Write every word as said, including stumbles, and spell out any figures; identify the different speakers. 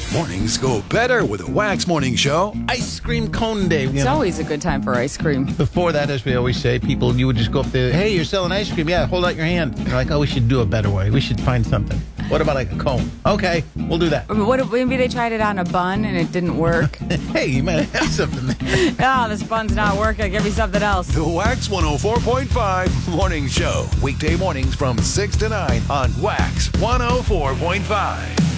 Speaker 1: Mornings go better with a Wax Morning Show.
Speaker 2: Ice cream cone day. You
Speaker 3: It's
Speaker 2: know.
Speaker 3: always a good time for ice cream.
Speaker 2: Before that, as we always say, people, you would just go up there, hey, you're selling ice cream. Yeah, hold out your hand. And they're like, oh, we should do a better way. We should find something. What about like a cone? Okay, we'll do that.
Speaker 3: What if maybe they tried it on a bun and it didn't work?
Speaker 2: Hey, you might have something there.
Speaker 3: Oh, this bun's not working. Give me something else.
Speaker 1: The Wax one oh four point five Morning Show. Weekday mornings from six to nine on Wax one oh four point five.